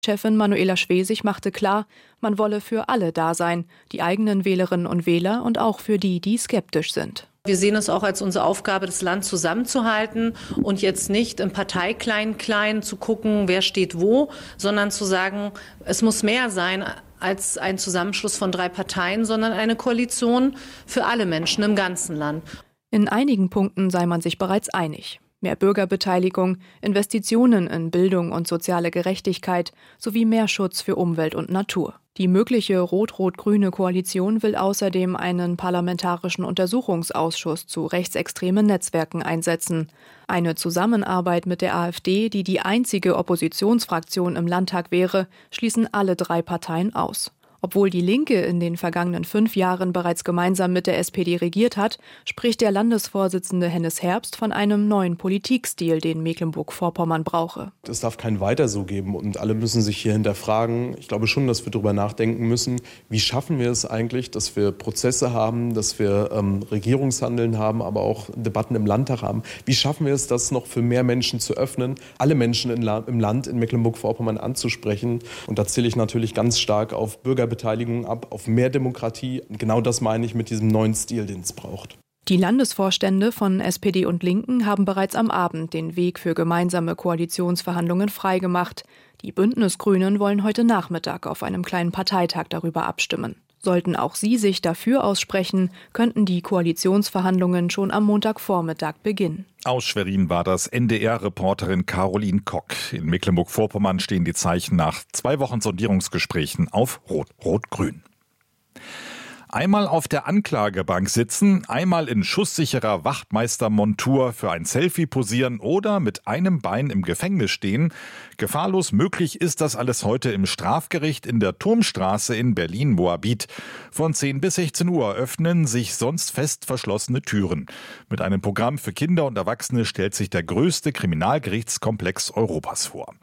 Chefin Manuela Schwesig machte klar, man wolle für alle da sein, die eigenen Wählerinnen und Wähler und auch für die, die skeptisch sind. Wir sehen es auch als unsere Aufgabe, das Land zusammenzuhalten und jetzt nicht im Parteiklein-Klein zu gucken, wer steht wo, sondern zu sagen, es muss mehr sein als ein Zusammenschluss von 3 Parteien, sondern eine Koalition für alle Menschen im ganzen Land. In einigen Punkten sei man sich bereits einig. Mehr Bürgerbeteiligung, Investitionen in Bildung und soziale Gerechtigkeit sowie mehr Schutz für Umwelt und Natur. Die mögliche rot-rot-grüne Koalition will außerdem einen parlamentarischen Untersuchungsausschuss zu rechtsextremen Netzwerken einsetzen. Eine Zusammenarbeit mit der AfD, die die einzige Oppositionsfraktion im Landtag wäre, schließen alle 3 Parteien aus. Obwohl die Linke in den vergangenen 5 Jahren bereits gemeinsam mit der SPD regiert hat, spricht der Landesvorsitzende Hennes Herbst von einem neuen Politikstil, den Mecklenburg-Vorpommern brauche. Es darf kein Weiter so geben und alle müssen sich hier hinterfragen. Ich glaube schon, dass wir darüber nachdenken müssen, wie schaffen wir es eigentlich, dass wir Prozesse haben, dass wir Regierungshandeln haben, aber auch Debatten im Landtag haben. Wie schaffen wir es, das noch für mehr Menschen zu öffnen, alle Menschen im Land in Mecklenburg-Vorpommern anzusprechen? Und da zähle ich natürlich ganz stark auf Bürgerbeteiligung ab, auf mehr Demokratie. Und genau das meine ich mit diesem neuen Stil, den es braucht. Die Landesvorstände von SPD und Linken haben bereits am Abend den Weg für gemeinsame Koalitionsverhandlungen freigemacht. Die Bündnisgrünen wollen heute Nachmittag auf einem kleinen Parteitag darüber abstimmen. Sollten auch sie sich dafür aussprechen, könnten die Koalitionsverhandlungen schon am Montagvormittag beginnen. Aus Schwerin war das NDR-Reporterin Caroline Kock. In Mecklenburg-Vorpommern stehen die Zeichen nach 2 Wochen Sondierungsgesprächen auf Rot-Rot-Grün. Einmal auf der Anklagebank sitzen, einmal in schusssicherer Wachtmeistermontur für ein Selfie posieren oder mit einem Bein im Gefängnis stehen. Gefahrlos möglich ist das alles heute im Strafgericht in der Turmstraße in Berlin-Moabit. Von 10 bis 16 Uhr öffnen sich sonst fest verschlossene Türen. Mit einem Programm für Kinder und Erwachsene stellt sich der größte Kriminalgerichtskomplex Europas vor.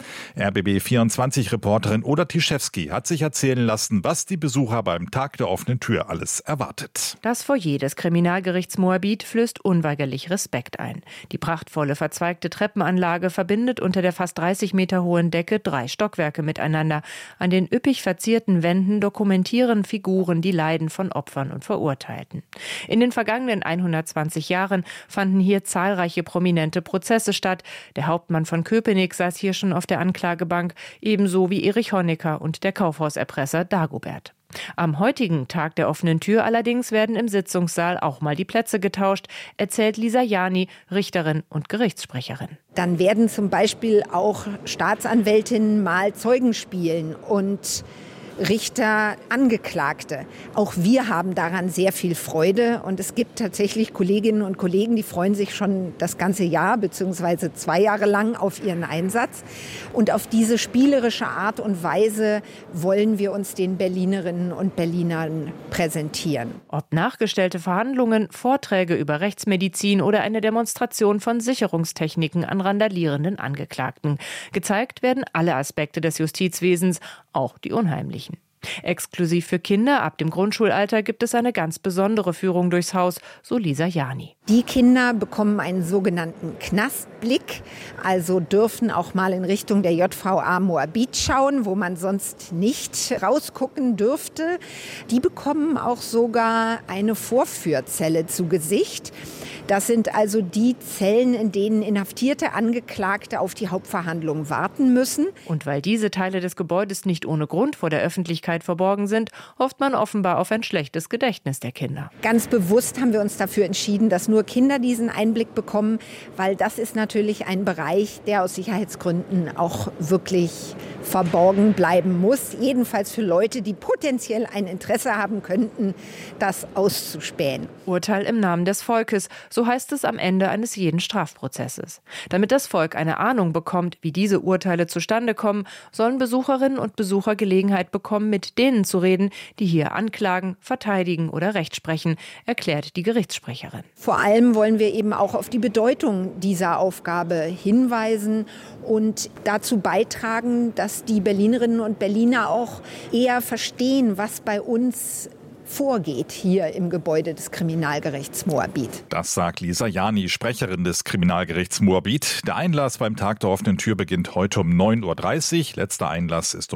RBB24-Reporterin Oda Tischewski hat sich erzählen lassen, was die Besucher beim Tag der offenen Tür alles erwartet. Das Foyer des Kriminalgerichts Moabit flößt unweigerlich Respekt ein. Die prachtvolle verzweigte Treppenanlage verbindet unter der fast 30 Meter hohen Decke 3 Stockwerke miteinander. An den üppig verzierten Wänden dokumentieren Figuren die Leiden von Opfern und Verurteilten. In den vergangenen 120 Jahren fanden hier zahlreiche prominente Prozesse statt. Der Hauptmann von Köpenick saß hier schon auf der Anklagebank, ebenso wie Erich Honecker und der Kaufhauserpresser Dagobert. Am heutigen Tag der offenen Tür allerdings werden im Sitzungssaal auch mal die Plätze getauscht, erzählt Lisa Jani, Richterin und Gerichtssprecherin. Dann werden zum Beispiel auch Staatsanwältinnen mal Zeugen spielen und Richter, Angeklagte. Auch wir haben daran sehr viel Freude und es gibt tatsächlich Kolleginnen und Kollegen, die freuen sich schon das ganze Jahr bzw. 2 Jahre lang auf ihren Einsatz. Und auf diese spielerische Art und Weise wollen wir uns den Berlinerinnen und Berlinern präsentieren. Ob nachgestellte Verhandlungen, Vorträge über Rechtsmedizin oder eine Demonstration von Sicherungstechniken an randalierenden Angeklagten. Gezeigt werden alle Aspekte des Justizwesens, auch die unheimlichen. Exklusiv für Kinder ab dem Grundschulalter gibt es eine ganz besondere Führung durchs Haus, so Lisa Jani. Die Kinder bekommen einen sogenannten Knastblick, also dürfen auch mal in Richtung der JVA Moabit schauen, wo man sonst nicht rausgucken dürfte. Die bekommen auch sogar eine Vorführzelle zu Gesicht. Das sind also die Zellen, in denen inhaftierte Angeklagte auf die Hauptverhandlung warten müssen. Und weil diese Teile des Gebäudes nicht ohne Grund vor der Öffentlichkeit verborgen sind, hofft man offenbar auf ein schlechtes Gedächtnis der Kinder. Ganz bewusst haben wir uns dafür entschieden, dass nur Kinder diesen Einblick bekommen, weil das ist natürlich ein Bereich, der aus Sicherheitsgründen auch wirklich verborgen bleiben muss. Jedenfalls für Leute, die potenziell ein Interesse haben könnten, das auszuspähen. Urteil im Namen des Volkes, so heißt es am Ende eines jeden Strafprozesses. Damit das Volk eine Ahnung bekommt, wie diese Urteile zustande kommen, sollen Besucherinnen und Besucher Gelegenheit bekommen, mit denen zu reden, die hier anklagen, verteidigen oder Recht sprechen, erklärt die Gerichtssprecherin. Vor allem wollen wir eben auch auf die Bedeutung dieser Aufgabe hinweisen und dazu beitragen, dass die Berlinerinnen und Berliner auch eher verstehen, was bei uns vorgeht hier im Gebäude des Kriminalgerichts Moabit. Das sagt Lisa Jani, Sprecherin des Kriminalgerichts Moabit. Der Einlass beim Tag der offenen Tür beginnt heute um 9:30 Uhr. Letzter Einlass ist um